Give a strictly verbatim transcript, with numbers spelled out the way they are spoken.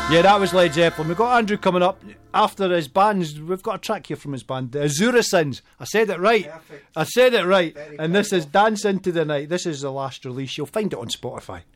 Yeah, that was Led Zeppelin. We've got Andrew coming up after his bands. We've got a track here from his band, the Azura Sins. I said it right. Perfect. I said it right. Very and this is Dance Into the Night. This is the last release. You'll find it on Spotify.